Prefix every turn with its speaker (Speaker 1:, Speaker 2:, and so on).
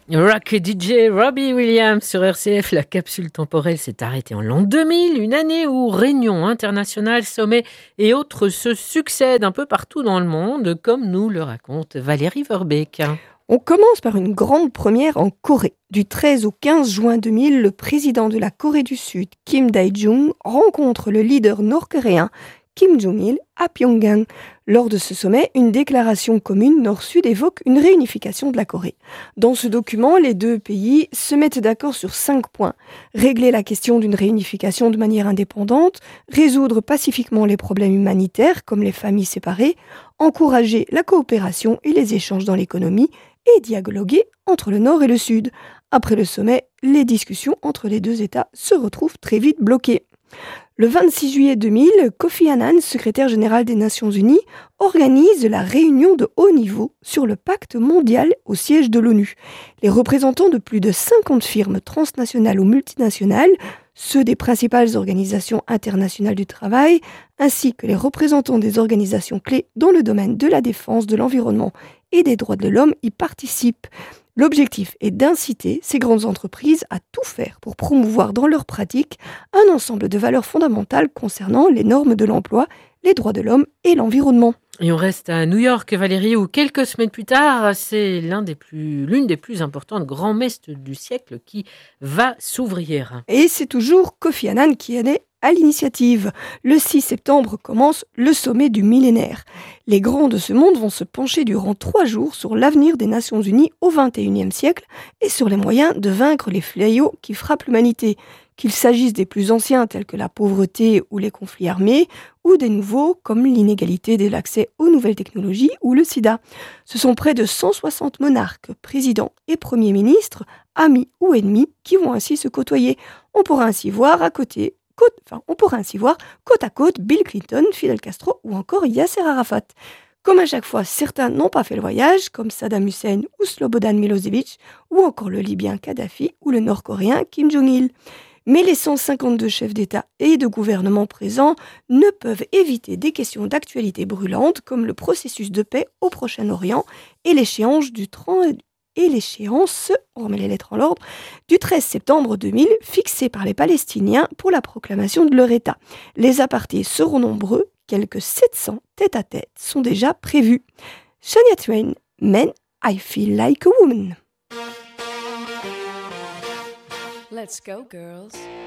Speaker 1: Rock DJ Robbie Williams sur RCF, la capsule temporelle s'est arrêtée en l'an 2000, une année où réunions internationales, sommets et autres se succèdent un peu partout dans le monde, comme nous le raconte Valérie Verbeek.
Speaker 2: On commence par une grande première en Corée. Du 13 au 15 juin 2000, le président de la Corée du Sud, Kim Dae-jung, rencontre le leader nord-coréen Kim Jong-il à Pyongyang. Lors de ce sommet, une déclaration commune Nord-Sud évoque une réunification de la Corée. Dans ce document, les deux pays se mettent d'accord sur 5 points. Régler la question d'une réunification de manière indépendante, résoudre pacifiquement les problèmes humanitaires comme les familles séparées, encourager la coopération et les échanges dans l'économie et dialoguer entre le Nord et le Sud. Après le sommet, les discussions entre les deux États se retrouvent très vite bloquées. Le 26 juillet 2000, Kofi Annan, secrétaire général des Nations Unies, organise la réunion de haut niveau sur le pacte mondial au siège de l'ONU. Les représentants de plus de 50 firmes transnationales ou multinationales, ceux des principales organisations internationales du travail, ainsi que les représentants des organisations clés dans le domaine de la défense, de l'environnement et des droits de l'homme y participent. L'objectif est d'inciter ces grandes entreprises à tout faire pour promouvoir dans leurs pratiques un ensemble de valeurs fondamentales concernant les normes de l'emploi, les droits de l'homme et l'environnement.
Speaker 1: Et on reste à New York, Valérie, où quelques semaines plus tard, c'est l'une des plus importantes grand-messes du siècle qui va s'ouvrir.
Speaker 2: Et c'est toujours Kofi Annan qui en est à l'initiative. Le 6 septembre commence le sommet du millénaire. Les grands de ce monde vont se pencher durant 3 jours sur l'avenir des Nations Unies au XXIe siècle et sur les moyens de vaincre les fléaux qui frappent l'humanité, qu'il s'agisse des plus anciens tels que la pauvreté ou les conflits armés, ou des nouveaux comme l'inégalité de l'accès aux nouvelles technologies ou le sida. Ce sont près de 160 monarques, présidents et premiers ministres, amis ou ennemis, qui vont ainsi se côtoyer. On pourra ainsi voir côte à côte Bill Clinton, Fidel Castro ou encore Yasser Arafat. Comme à chaque fois, certains n'ont pas fait le voyage, comme Saddam Hussein ou Slobodan Milosevic, ou encore le Libyen Kadhafi ou le Nord-Coréen Kim Jong-il. Mais les 152 chefs d'État et de gouvernement présents ne peuvent éviter des questions d'actualité brûlantes comme le processus de paix au Proche-Orient et l'échéance on remet les lettres en l'ordre, du 13 septembre 2000, fixée par les Palestiniens pour la proclamation de leur État. Les apartés seront nombreux, quelques 700 tête-à-tête sont déjà prévus. Shania Twain, Men, I Feel Like a Woman.
Speaker 3: Let's go, girls.